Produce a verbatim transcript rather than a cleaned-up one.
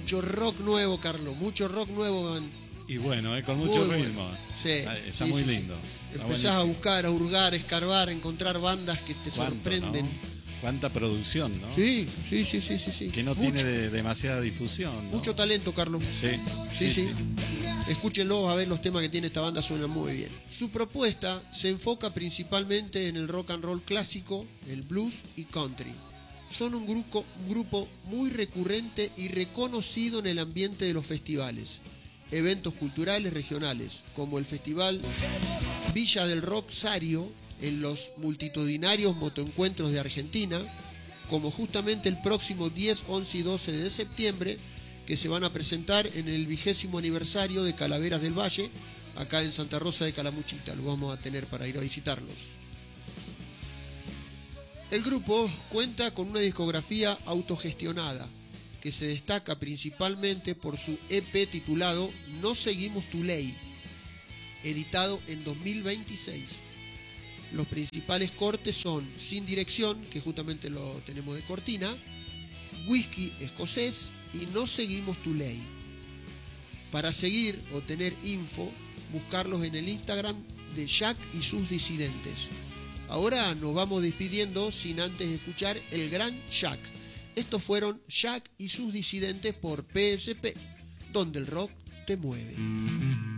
Mucho rock nuevo, Carlos, mucho rock nuevo. Y bueno, eh, con mucho Muy ritmo. bueno. Sí, Está sí, muy sí, lindo. sí. Está Empezás a buenísimo. buscar, a hurgar, a escarbar, a encontrar bandas que te ¿Cuánto, sorprenden. no? Cuánta producción, ¿no? Sí, sí, sí, sí, sí, sí. Que no mucho, tiene de- demasiada difusión, ¿no? mucho talento, Carlos. Sí, Sí, sí. Escúchenlo, a ver los temas que tiene esta banda, suenan muy bien. Su propuesta se enfoca principalmente en el rock and roll clásico, el blues y country. Son un grupo, un grupo muy recurrente y reconocido en el ambiente de los festivales, eventos culturales regionales, como el Festival Villa del Rock Sario, en los multitudinarios motoencuentros de Argentina, como justamente el próximo diez, once y doce de septiembre, que se van a presentar en el vigésimo aniversario de Calaveras del Valle, acá en Santa Rosa de Calamuchita. Lo vamos a tener para ir a visitarlos. El grupo cuenta con una discografía autogestionada, que se destaca principalmente por su E P titulado No Seguimos Tu Ley, editado en dos mil veintiséis. Los principales cortes son Sin Dirección, que justamente lo tenemos de cortina, Whisky Escocés y No Seguimos Tu Ley. Para seguir o tener info, buscarlos en el Instagram de Jack y sus disidentes. Ahora nos vamos despidiendo sin antes escuchar el gran Jack. Estos fueron Jack y sus disidentes por P S P, donde el rock te mueve.